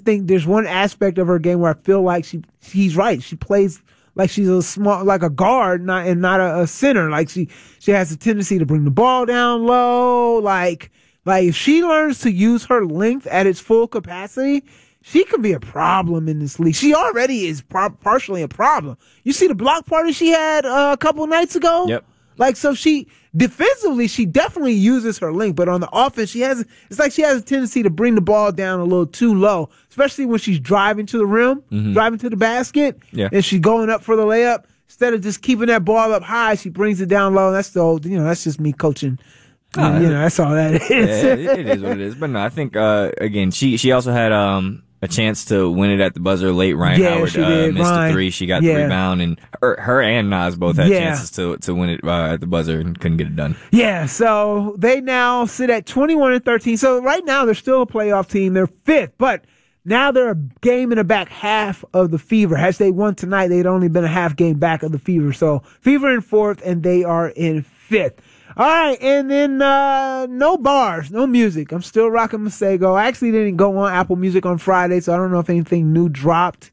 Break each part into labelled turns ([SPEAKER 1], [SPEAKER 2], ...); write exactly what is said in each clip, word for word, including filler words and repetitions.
[SPEAKER 1] think there's one aspect of her game where I feel like she he's right. She plays like she's a small, like a guard, not and not a, a center. Like she she has a tendency to bring the ball down low. Like like if she learns to use her length at its full capacity, she could be a problem in this league. She already is par- partially a problem. You see the block party she had uh, a couple nights ago?
[SPEAKER 2] Yep.
[SPEAKER 1] Like, so she, defensively, she definitely uses her length, but on the offense, she has, it's like she has a tendency to bring the ball down a little too low, especially when she's driving to the rim, mm-hmm. driving to the basket,
[SPEAKER 2] yeah.
[SPEAKER 1] and she's going up for the layup. Instead of just keeping that ball up high, she brings it down low. That's the old, you know, that's just me coaching. Uh, you know, that's all that is.
[SPEAKER 2] Yeah, it, it is what it is. But no, I think, uh, again, she, she also had, um, a chance to win it at the buzzer late. Ryan
[SPEAKER 1] yeah,
[SPEAKER 2] Howard
[SPEAKER 1] she
[SPEAKER 2] uh,
[SPEAKER 1] did.
[SPEAKER 2] missed
[SPEAKER 1] Ryan,
[SPEAKER 2] a three. She got
[SPEAKER 1] yeah.
[SPEAKER 2] the rebound, and her, her and Nas both had
[SPEAKER 1] yeah.
[SPEAKER 2] chances to to win it uh, at the buzzer and couldn't get it done.
[SPEAKER 1] Yeah, so they now sit at twenty-one and thirteen. So right now they're still a playoff team. They're fifth, but now they're a game in the back half of the Fever. Had they won tonight, they'd only been a half game back of the Fever. So Fever in fourth, and they are in fifth. All right, and then uh, no bars, no music. I'm still rocking Masego. I actually didn't go on Apple Music on Friday, so I don't know if anything new dropped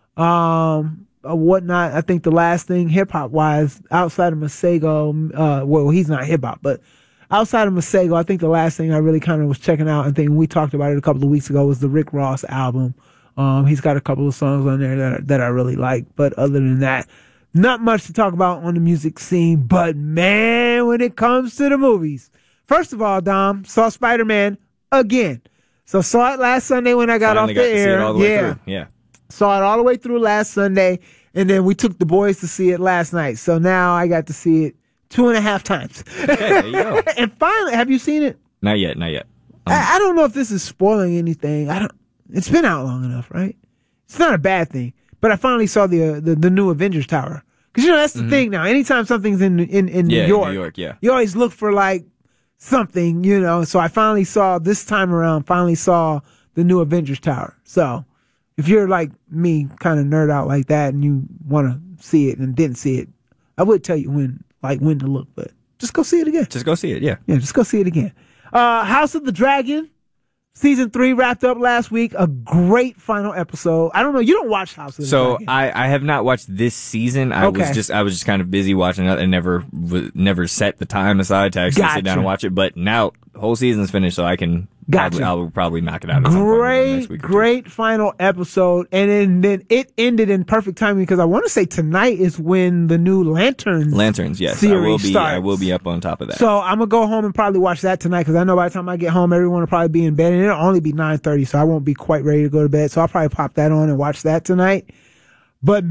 [SPEAKER 1] um, or whatnot. I think the last thing hip-hop-wise, outside of Masego, uh, well, he's not hip-hop, but outside of Masego, I think the last thing I really kind of was checking out, and think we talked about it a couple of weeks ago, was the Rick Ross album. Um, he's got a couple of songs on there that, that I really like, but other than that, not much to talk about on the music scene, but man, when it comes to the movies. First of all, Dom, saw Spider-Man again. So saw it last Sunday when I got
[SPEAKER 2] Finally
[SPEAKER 1] off
[SPEAKER 2] got
[SPEAKER 1] the
[SPEAKER 2] to see
[SPEAKER 1] air.
[SPEAKER 2] it all the way
[SPEAKER 1] yeah.
[SPEAKER 2] through. Yeah.
[SPEAKER 1] Saw it all the way through last Sunday, and then we took the boys to see it last night. So now I got to see it two and a half times.
[SPEAKER 2] Okay, there you go.
[SPEAKER 1] And finally, have you seen it?
[SPEAKER 2] Not yet, not yet. Um,
[SPEAKER 1] I, I don't know if this is spoiling anything. I don't. It's been out long enough, right? It's not a bad thing. But I finally saw the uh, the, the new Avengers Tower. Because, you know, that's the mm-hmm. thing now. Anytime something's in in, in
[SPEAKER 2] yeah,
[SPEAKER 1] New York,
[SPEAKER 2] New York yeah.
[SPEAKER 1] you always look for, like, something, you know. So I finally saw, this time around, finally saw the new Avengers Tower. So if you're like me, kind of nerd out like that, and you want to see it and didn't see it, I would tell you when, like, when to look. But just go see it again.
[SPEAKER 2] Just go see it, yeah.
[SPEAKER 1] Yeah, just go see it again. Uh, House of the Dragon. Season three wrapped up last week. A great final episode. I don't know. You don't watch House of the
[SPEAKER 2] so
[SPEAKER 1] Dragon.
[SPEAKER 2] So I, I have not watched this season. I
[SPEAKER 1] okay.
[SPEAKER 2] was just I was just kind of busy watching it and never never set the time aside to actually
[SPEAKER 1] gotcha.
[SPEAKER 2] sit down and watch it. But now the whole season's finished, so I can.
[SPEAKER 1] Gotcha.
[SPEAKER 2] Probably, I'll probably knock it out. At
[SPEAKER 1] great,
[SPEAKER 2] some point
[SPEAKER 1] great final episode, and then, then it ended in perfect timing because I want to say tonight is when the new Lanterns
[SPEAKER 2] Lanterns, yes,
[SPEAKER 1] series
[SPEAKER 2] I will be.
[SPEAKER 1] starts.
[SPEAKER 2] I will be up on top of that.
[SPEAKER 1] So I'm gonna go home and probably watch that tonight because I know by the time I get home, everyone will probably be in bed, and it'll only be nine thirty, so I won't be quite ready to go to bed. So I'll probably pop that on and watch that tonight. But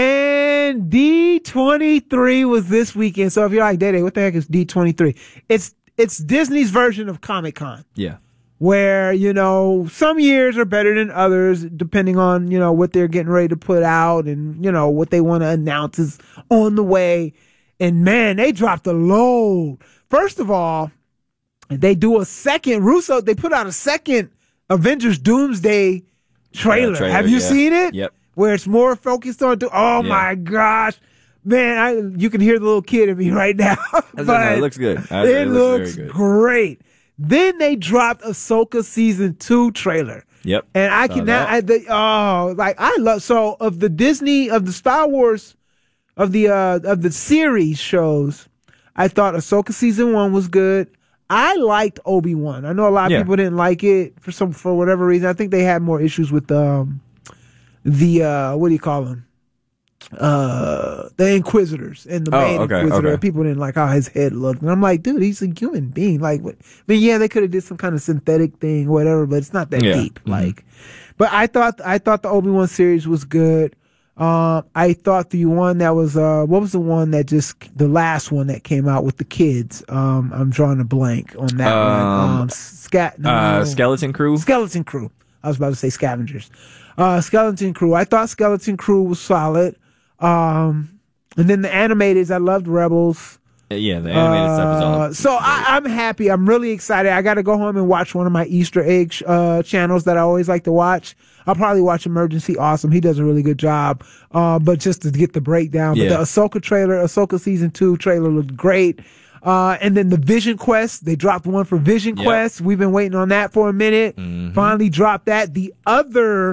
[SPEAKER 1] man, D twenty-three was this weekend. So if you're like, Day-Day, what the heck is D twenty-three? It's it's Disney's version of Comic-Con.
[SPEAKER 2] Yeah.
[SPEAKER 1] Where, you know, some years are better than others, depending on, you know, what they're getting ready to put out and, you know, what they want to announce is on the way. And man, they dropped a load. First of all, they do a second, Russo, they put out a second Avengers Doomsday trailer.
[SPEAKER 2] Yeah, trailer
[SPEAKER 1] Have you
[SPEAKER 2] yeah.
[SPEAKER 1] seen it?
[SPEAKER 2] Yep.
[SPEAKER 1] Where it's more focused on, oh
[SPEAKER 2] yeah.
[SPEAKER 1] my gosh. Man, I, you can hear the little kid in me right now. But
[SPEAKER 2] no, it looks good.
[SPEAKER 1] It, it looks, looks great. Then they dropped Ahsoka season two trailer.
[SPEAKER 2] Yep.
[SPEAKER 1] And I can now, I, the, oh, like I love, so of the Disney, of the Star Wars, of the, uh, of the series shows, I thought Ahsoka season one was good. I liked Obi-Wan. I know a lot of
[SPEAKER 2] yeah.
[SPEAKER 1] people didn't like it for some, for whatever reason. I think they had more issues with, um, the, uh, what do you call them? Uh, the Inquisitors and the
[SPEAKER 2] oh,
[SPEAKER 1] main
[SPEAKER 2] okay,
[SPEAKER 1] Inquisitor.
[SPEAKER 2] okay.
[SPEAKER 1] People didn't like how his head looked, and I'm like, dude, he's a human being. Like, what? I mean, yeah, they could have did some kind of synthetic thing, whatever, but it's not that
[SPEAKER 2] yeah.
[SPEAKER 1] deep.
[SPEAKER 2] Mm-hmm.
[SPEAKER 1] Like, but I thought, I thought the Obi-Wan series was good. Um, I thought the one that was, uh, what was the one that just, the last one that came out with the kids? Um, I'm drawing a blank on that
[SPEAKER 2] um,
[SPEAKER 1] one. Um, scat, no,
[SPEAKER 2] uh, Skeleton Crew.
[SPEAKER 1] Skeleton Crew. I was about to say Scavengers. Uh, Skeleton Crew. I thought Skeleton Crew was solid. Um, and then the animated, I loved Rebels.
[SPEAKER 2] Yeah, the animated uh, stuff is all.
[SPEAKER 1] So I, I'm happy. I'm really excited. I got to go home and watch one of my Easter egg uh, channels that I always like to watch. I'll probably watch Emergency Awesome. He does a really good job. Uh, but just to get the breakdown.
[SPEAKER 2] Yeah.
[SPEAKER 1] But the Ahsoka trailer, Ahsoka season two trailer looked great. Uh, and then the Vision Quest, they dropped one for Vision
[SPEAKER 2] yep.
[SPEAKER 1] Quest. We've been waiting on that for a minute.
[SPEAKER 2] Mm-hmm.
[SPEAKER 1] Finally dropped that. The other